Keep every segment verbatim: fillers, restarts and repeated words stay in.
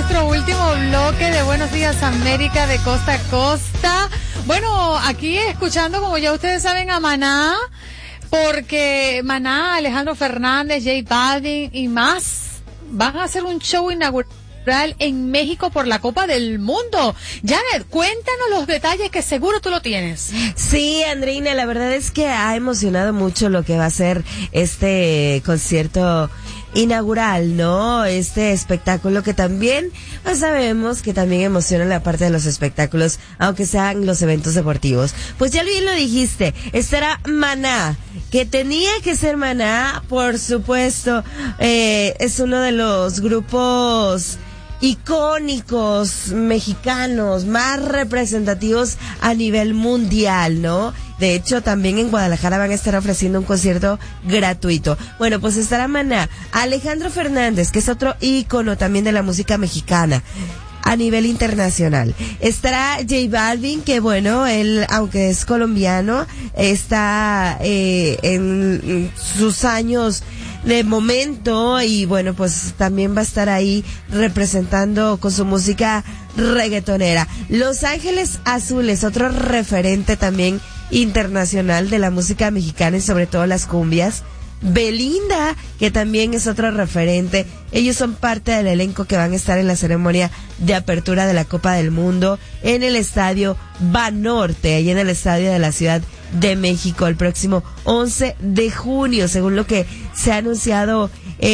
nuestro último bloque de Buenos Días América de costa a costa. Bueno, aquí escuchando, como ya ustedes saben, a Maná, porque Maná, Alejandro Fernández, J Balvin y más van a hacer un show inaugural en México por la Copa del Mundo. Janet, cuéntanos los detalles que seguro tú lo tienes. Sí, Andreina, la verdad es que ha emocionado mucho lo que va a ser este concierto inaugural, ¿no? Este espectáculo que también, pues sabemos que también emociona la parte de los espectáculos, aunque sean los eventos deportivos. Pues ya bien lo dijiste, estará Maná, que tenía que ser Maná, por supuesto, eh, es uno de los grupos icónicos mexicanos más representativos a nivel mundial, ¿no? De hecho, también en Guadalajara van a estar ofreciendo un concierto gratuito. Bueno, pues estará Maná, Alejandro Fernández, que es otro ícono también de la música mexicana a nivel internacional. Estará J Balvin, que bueno, él, aunque es colombiano, está eh, en sus años de momento y bueno, pues también va a estar ahí representando con su música reggaetonera. Los Ángeles Azules, otro referente también internacional de la música mexicana y sobre todo las cumbias. Belinda, que también es otro referente. Ellos son parte del elenco que van a estar en la ceremonia de apertura de la Copa del Mundo en el estadio Banorte, ahí en el estadio de la Ciudad de México, el próximo once de junio, según lo que se ha anunciado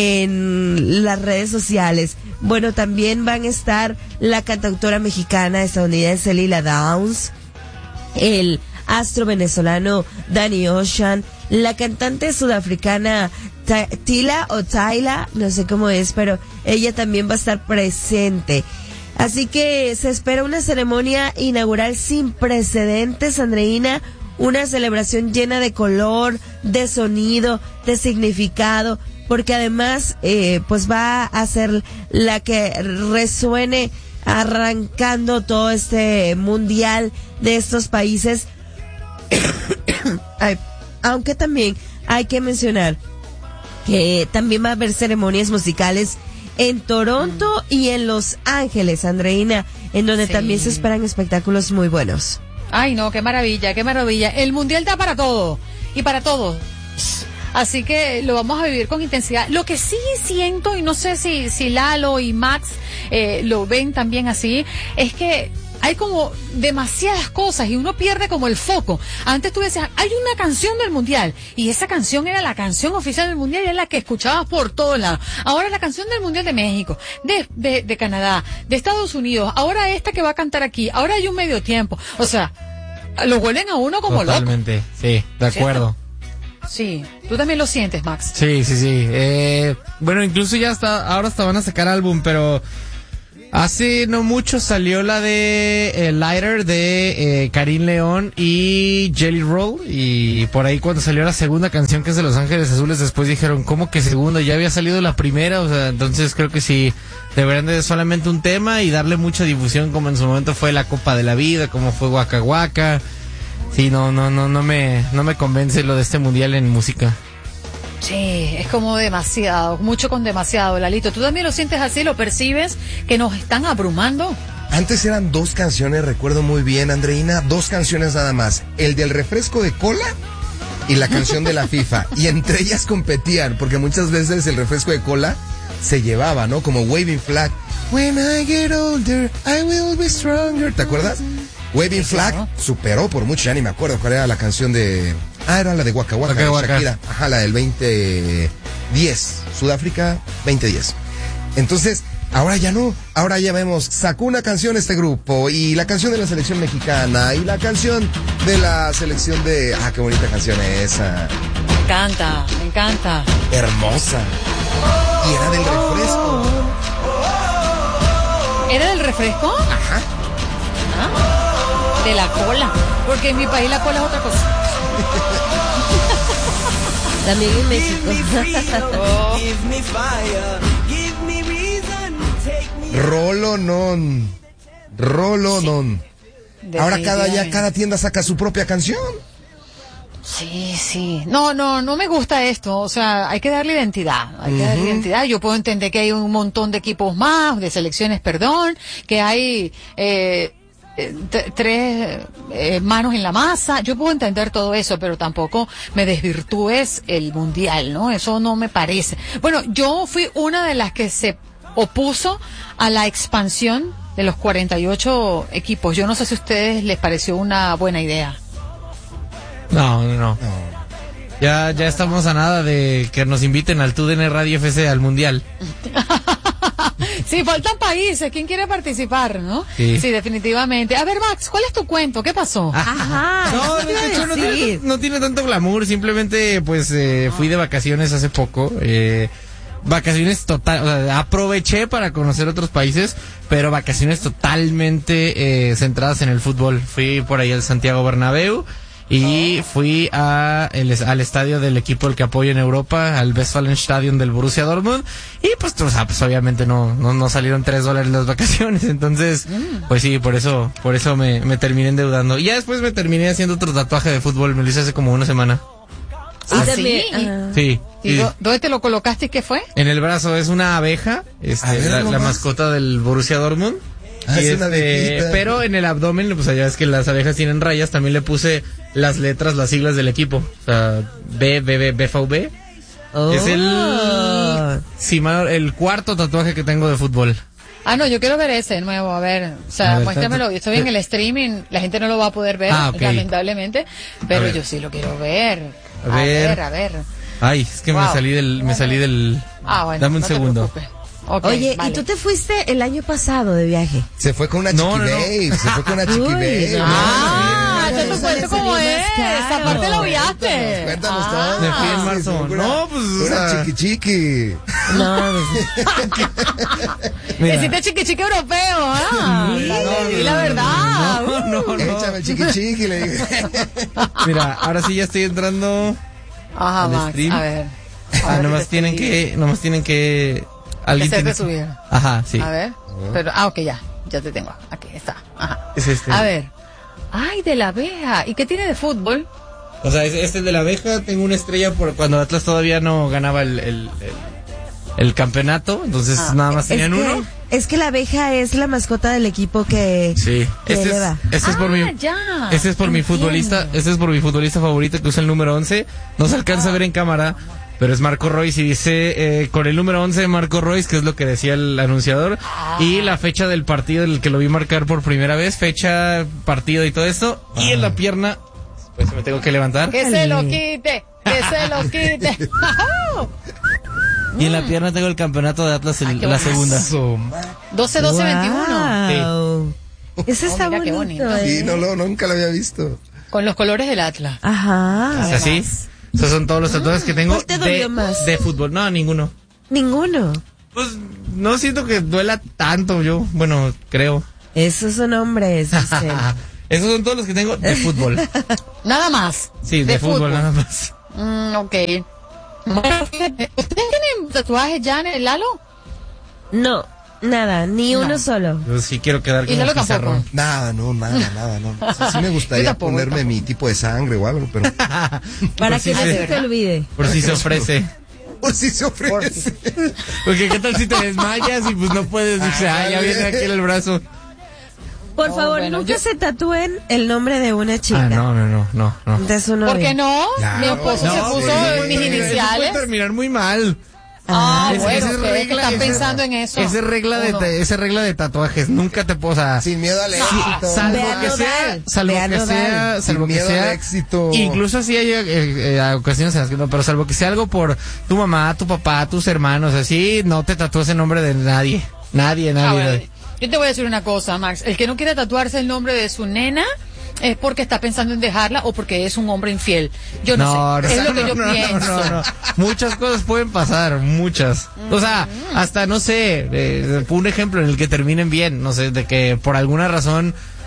en las redes sociales. Bueno, también van a estar la cantautora mexicana estadounidense Lila Downs, el astro venezolano Danny Ocean, la cantante sudafricana Tila o Tyla, no sé cómo es, pero ella también va a estar presente. Así que se espera una ceremonia inaugural sin precedentes, Andreina, una celebración llena de color, de sonido, de significado, porque además eh, pues va a ser la que resuene arrancando todo este mundial de estos países. Ay, aunque también hay que mencionar que también va a haber ceremonias musicales en Toronto mm. y en Los Ángeles, Andreina, en donde sí. también se esperan espectáculos muy buenos. Ay, no, qué maravilla, qué maravilla. El mundial da para todo y para todos. Así que lo vamos a vivir con intensidad. Lo que sí siento, y no sé si, si Lalo y Max eh, lo ven también así, es que hay como demasiadas cosas y uno pierde como el foco. Antes tú decías, hay una canción del mundial y esa canción era la canción oficial del mundial y era la que escuchabas por todos lados. Ahora la canción del mundial de México, de, de, de Canadá, de Estados Unidos, ahora esta que va a cantar aquí, ahora hay un medio tiempo. O sea, lo vuelven a uno como Totalmente, loco. Sí, de acuerdo. ¿Cierto? Sí, tú también lo sientes, Max. Sí, sí, sí. Eh, bueno, incluso ya hasta ahora hasta van a sacar álbum, pero hace no mucho salió la de eh, Lighter de eh, Karim León y Jelly Roll, y por ahí cuando salió la segunda canción, que es de Los Ángeles Azules, después dijeron, ¿cómo que segunda? Ya había salido la primera, o sea, entonces creo que sí deberían de solamente un tema y darle mucha difusión, como en su momento fue la Copa de la Vida, como fue Waka Waka. Sí, no, no, no, no me, no me convence lo de este mundial en música. Sí, es como demasiado, mucho con demasiado, Lalito. ¿Tú también lo sientes así, lo percibes, que nos están abrumando? Antes eran dos canciones, recuerdo muy bien, Andreina, dos canciones nada más. El del refresco de cola y la canción de la FIFA. Y entre ellas competían, porque muchas veces el refresco de cola se llevaba, ¿no? Como Waving Flag. When I get older, I will be stronger. ¿Te acuerdas? Waving Flag superó por mucho, ya ni me acuerdo cuál era la canción de... Ah, era la de Waka Waka, de Shakira. Ajá, la del veinte diez. Sudáfrica, veinte diez. Entonces, ahora ya no. Ahora ya vemos, sacó una canción este grupo, y la canción de la selección mexicana, y la canción de la selección de... Ah, qué bonita canción es esa. Me encanta, me encanta. Hermosa. Y era del refresco. ¿Era del refresco? Ajá. ¿Ah? De la cola, porque en mi país la cola es otra cosa. También en México. Oh. Rolonon. Rolonon. Sí. Ahora cada ya cada tienda saca su propia canción. Sí, sí. No, no, no me gusta esto. O sea, hay que darle identidad. Hay que darle identidad. Yo puedo entender que hay un montón de equipos más, de selecciones, perdón, que hay eh, eh, t- tres eh, manos en la masa. Yo puedo entender todo eso, pero tampoco me desvirtúes el mundial, ¿no? Eso no me parece. Bueno, yo fui una de las que se opuso a la expansión de los cuarenta y ocho equipos. Yo no sé si a ustedes les pareció una buena idea. No, no, no. Ya, ya estamos a nada de que nos inviten al T U D N Radio F C al Mundial. Sí, faltan países. ¿Quién quiere participar, no? Sí. Sí, definitivamente. A ver, Max, ¿cuál es tu cuento? ¿Qué pasó? Ajá. No, eso te de iba a hecho no decir. tiene, no tiene tanto glamour, simplemente pues eh, fui de vacaciones hace poco, eh, vacaciones total, o sea, aproveché para conocer otros países, pero vacaciones totalmente eh, centradas en el fútbol. Fui por ahí al Santiago Bernabéu y fui a el, al estadio del equipo al que apoyo en Europa, al Westfalenstadion del Borussia Dortmund, y pues, o sea, pues obviamente no, no, no salieron tres dólares las vacaciones, entonces, pues sí, por eso, por eso me, me terminé endeudando. Y ya después me terminé haciendo otro tatuaje de fútbol, me lo hice hace como una semana. Y ¿Ah, también, sí? ajá. Sí. ¿Y sí. dó- dónde te lo colocaste y qué fue? En el brazo es una abeja, este, A ver, la, la nomás. mascota del Borussia Dortmund. Ah, Y es una este, abejita. pero en el abdomen, pues allá es que las abejas tienen rayas, también le puse las letras, las siglas del equipo. O sea, B, B, B, B, V, V. Oh. Es el, sí, ma- el cuarto tatuaje que tengo de fútbol. Ah, no, yo quiero ver ese nuevo, a ver, o sea, A ver, muéstramelo. tanto- Yo estoy en el streaming, la gente no lo va a poder ver, Ah, ok. lamentablemente, pero ver. yo sí lo quiero ver. A A ver. ver, a ver. Ay, es que me Wow. salí del, me salí del, Ah, bueno. dame un no te segundo. preocupes. Ok, Oye, vale. ¿y tú te fuiste el año pasado de viaje? Se fue con una No, chiqui no, no. babe, se fue con una chiqui Uy, babe. no. Ah, Por te lo eso cuento le como salió es. más caro. Esa parte la obviaste. Cuéntanos Ah. todo. Me fui en Sí, marzo. se fue con una- No, pues, o una sea- chiqui chiqui. No, pues, Mira. Hiciste chiqui chiqui europeo, ¿ah? Sí. Y la verdad. No, no, no. Échame el chiqui chiqui, le dije. Mira, ahora sí ya estoy entrando. Ajá, al Max, stream. a ver. Ah, A ver, nomás te tienen estoy- que, nomás tienen que, alguien Hacerte tiene- subir. Ajá, sí. A ver. Pero, ah, ok, ya. Ya te tengo. Aquí está. Ajá. Es este. A ver. Ay, de la abeja. ¿Y qué tiene de fútbol? O sea, es- este es de la abeja, tengo una estrella por cuando Atlas todavía no ganaba el, el, el, el campeonato, entonces Ah, nada más es tenían que, uno. es que la abeja es la mascota del equipo que, Sí, que este es, eleva. este es por Ah, mi, ya. este es por mi Entiendo. futbolista, este es por mi futbolista favorito que usa el número once, no se alcanza a ver en cámara, pero es Marco Royce y dice eh, con el número once Marco Royce, que es lo que decía el anunciador, y la fecha del partido en el que lo vi marcar por primera vez, fecha, partido y todo esto, y en la pierna, pues me tengo que levantar, Que se lo quite. Que se lo quite. y en la pierna tengo el campeonato de Atlas, el- Ay, qué la bonito. segunda. doce, doce, veintiuno. Wow. Ese Oh, está mira qué bonito, bonito. ¿eh? Sí, no, lo, nunca lo había visto. Con los colores del Atlas. Ajá. ¿Es así? Esos son todos los tatuajes que tengo ¿Cuál te dolió de, más? de fútbol. No, ninguno. Ninguno. Pues no siento que duela tanto yo. Bueno, creo. Esos son hombres, dicen. Esos son todos los que tengo de fútbol. Nada más. Sí, de, fútbol, nada más. Mm, ok. Bueno, fíjate, ¿ustedes tienen tatuajes ya en el Lalo? No, nada, ni No. uno solo. Yo sí quiero quedar Y como Lalo pizarrón. tampoco. Nada, no, nada, nada, no. Sí, sí me gustaría Yo tampoco, ponerme tampoco. mi tipo de sangre o algo, pero Para si que no se- se te olvide. Por si se ofrece. por si se ofrece. Porque qué tal si te desmayas y pues no puedes. Dice, ah, ya viene aquí el brazo. Por No, favor, bueno, nunca yo- se tatúen el nombre de una chica. Ah, no, no, no, no, no. De su novio. ¿Por qué no? Claro. Mi esposo No, se sí, puso sí, mis sí, sí, iniciales. puede terminar muy mal. Ah, Es- bueno, esa es ustedes que regla- están esa- pensando en eso. Esa es regla de, ¿O no? te- esa es regla de tatuajes. Nunca te posa. Sin miedo al éxito. Salvo Vean que Nodal, sea, salvo vean que Nodal. sea, Sin salvo que miedo sea, al éxito. incluso así hay eh, eh, ocasiones en las que no, pero salvo que sea algo por tu mamá, tu papá, tus hermanos, así, no te tatúes el nombre de nadie, nadie, Ah, nadie. bueno, yo te voy a decir una cosa, Max. El que no quiere tatuarse el nombre de su nena es porque está pensando en dejarla o porque es un hombre infiel. Yo no, sé. Es lo que yo no, pienso. no, no, no. Muchas cosas pueden pasar, muchas. O sea, hasta no sé, eh, un ejemplo en el que terminen bien, no sé, de que por alguna razón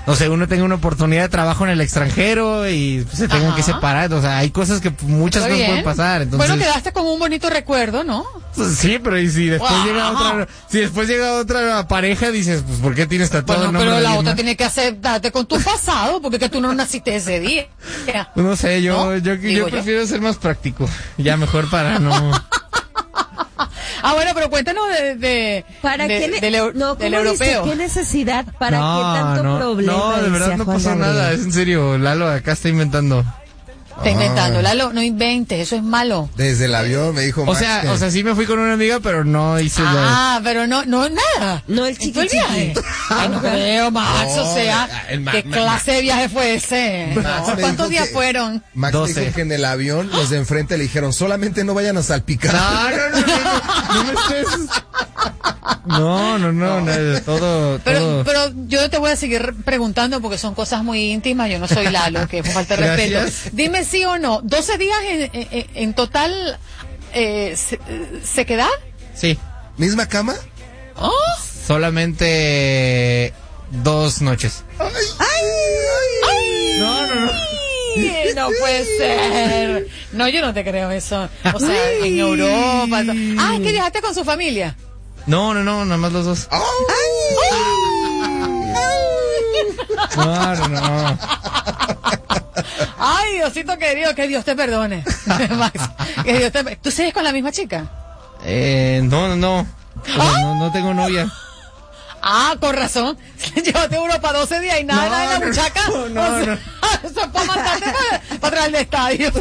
no sé, uno tenga una oportunidad de trabajo en el extranjero y se tengan Ajá. que separar. O sea, hay cosas que muchas Está cosas bien. pueden pasar. Entonces, Bueno, quedaste con un bonito recuerdo, ¿no? pues, sí, pero y si después Wow. llega otra, si después llega otra pareja, dices, pues, ¿por qué tienes tatuado Bueno, el nombre pero de la alguien otra más? tiene que aceptarte con tu pasado, porque que tú no naciste ese día. Pues no sé, yo, ¿No? yo, yo, Digo yo. prefiero ser más práctico. Ya mejor para no. Ah, bueno, pero cuéntanos de, de, ¿Para de- qué ne- del, eu- no, del ¿cómo dice? europeo. ¿Qué necesidad? ¿Para no, qué tanto no, problema? No, de verdad decía no Juan pasó Gabriel? nada, es en serio. Lalo acá está inventando. Está inventando, Lalo, no inventes, eso es malo. Desde el avión me dijo O Max sea, que- o sea, sí me fui con una amiga, pero no hice la... Ah, pero no, no, nada. No el ¿En chiqui todo el viaje? chiqui. Ay, no creo, Max, No, o sea, el Ma- ¿qué Ma- clase de viaje fue ese? Max No, me ¿cuántos dijo días que- fueron? Max doce. dijo que en el avión los de enfrente le dijeron, solamente no vayan a salpicar. No, no, no, no, no, no me estés... No, no, no, no, todo, Pero, todo... pero yo te voy a seguir preguntando porque son cosas muy íntimas. Yo no soy Lalo, que es falta de respeto. Gracias. Dime sí o no. ¿doce días en, en, en total eh, se, se queda? Sí, ¿Misma cama? ¿Oh? solamente dos noches. ¡Ay! No, no, no. Ay, no puede ser. No, yo no te creo eso. O sea, en Europa. to- Ah, es que viajaste con su familia. No, no, no, nada más los dos. ¡Ay! No, no, no. Ay, Diosito querido, que Dios te perdone. Max, que Dios te... ¿Tú sigues con la misma chica? Eh, no, no, no. O sea, no, no tengo novia. Ah, con razón. Llévate uno para doce días y nada, No, nada en la no, muchaca. no, no, O sea, no. eso es para matarte para, para traer del estadio.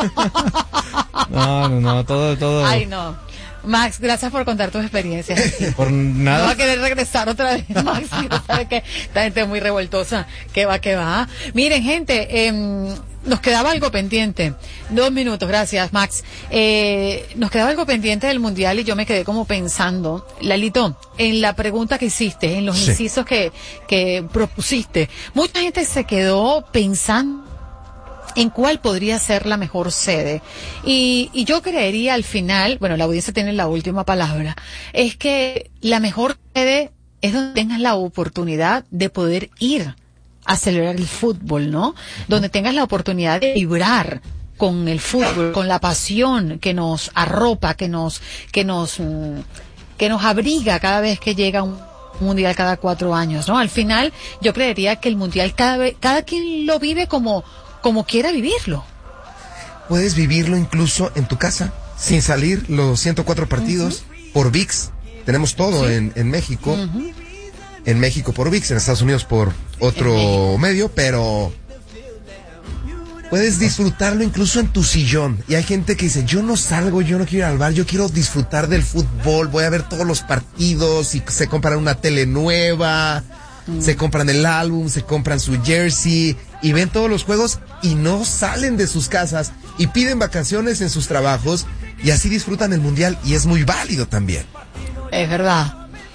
No, no, no, todo, todo. Ay, no. Max, gracias por contar tus experiencias. Por No va nada. a querer regresar otra vez, Max. ¿Sabes qué? Esta gente es muy revoltosa. Que va, que va. Miren, gente, eh, nos quedaba algo pendiente. Dos minutos, gracias, Max. Eh, nos quedaba algo pendiente del Mundial y yo me quedé como pensando, Lalito, en la pregunta que hiciste, en los Sí. incisos que, que propusiste. Mucha gente se quedó pensando en cuál podría ser la mejor sede. Y, y yo creería al final, bueno, la audiencia tiene la última palabra, es que la mejor sede es donde tengas la oportunidad de poder ir a celebrar el fútbol, ¿no? Donde tengas la oportunidad de vibrar con el fútbol, con la pasión que nos arropa, que nos, que nos, mm, que nos abriga cada vez que llega un mundial cada cuatro años, ¿no? Al final, yo creería que el mundial cada vez, cada quien lo vive como, como quiera vivirlo. Puedes vivirlo incluso en tu casa, sin salir los ciento cuatro partidos, por V I X. Tenemos todo en, en México. En México por V I X, en Estados Unidos por otro medio, pero puedes disfrutarlo incluso en tu sillón. Y hay gente que dice, yo no salgo, yo no quiero ir al bar, yo quiero disfrutar del fútbol, voy a ver todos los partidos y se compran una tele nueva, se compran el álbum, se compran su jersey y ven todos los juegos y no salen de sus casas y piden vacaciones en sus trabajos y así disfrutan el mundial y es muy válido también. Es verdad.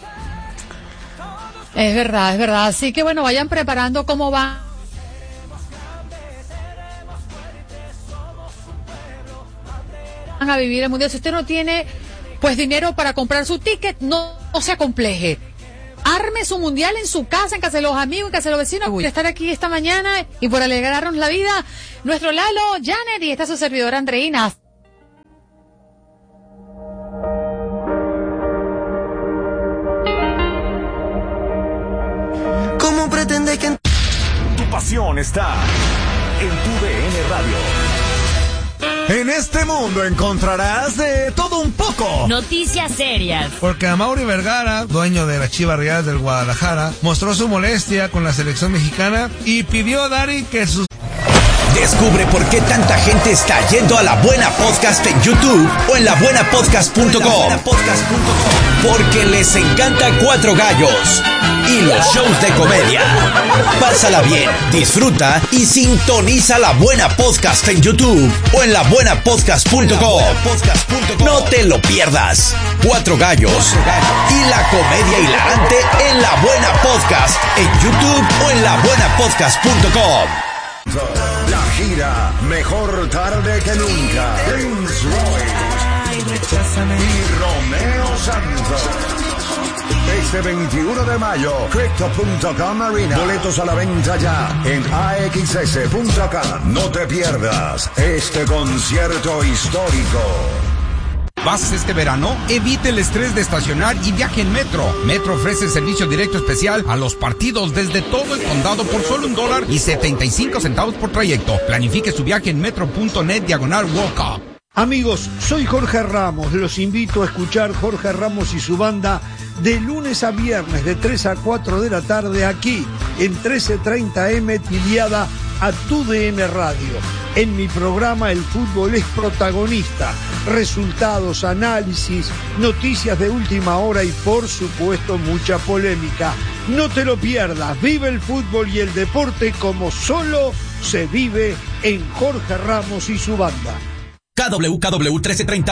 Es verdad, es verdad. Así que bueno, vayan preparando cómo va. Van a vivir el mundial. Si usted no tiene pues dinero para comprar su ticket, no, no se acompleje. Arme su mundial en su casa, en casa de los amigos, en casa de los vecinos. Voy a estar aquí esta mañana y por alegrarnos la vida, nuestro Lalo, Janet y esta su servidora Andreina. ¿Cómo pretende que... Tu pasión está en tu D N Radio. En este mundo encontrarás de todo un poco. Noticias serias. Porque Amaury Vergara, dueño de la Chivas Rayadas del Guadalajara, mostró su molestia con la selección mexicana y pidió a Dari que sus... Descubre por qué tanta gente está yendo a La Buena Podcast en YouTube o en la buena podcast punto com. Porque les encanta Cuatro Gallos y los shows de comedia. Pásala bien, disfruta y sintoniza La Buena Podcast en YouTube o en la buena podcast punto com. No te lo pierdas. Cuatro Gallos y la comedia hilarante en La Buena Podcast en YouTube o en la buena podcast punto com. La gira Mejor Tarde que Nunca. Prince Royce y Romeo Santos Este veintiuno de mayo, Crypto punto com Arena. Boletos a la venta ya en A X S punto com. No te pierdas este concierto histórico. ¿Vas este verano? Evite el estrés de estacionar y viaje en Metro. Metro ofrece servicio directo especial a los partidos desde todo el condado por solo un dólar y setenta y cinco centavos por trayecto. Planifique su viaje en metro punto net diagonal walk up. Amigos, soy Jorge Ramos. Los invito a escuchar Jorge Ramos y su banda de lunes a viernes de tres a cuatro de la tarde aquí en trece treinta eme Tiliada a Tu D N Radio. En mi programa el fútbol es protagonista. Resultados, análisis, noticias de última hora y por supuesto mucha polémica. No te lo pierdas. Vive el fútbol y el deporte como solo se vive en Jorge Ramos y su banda. K W K W trece treinta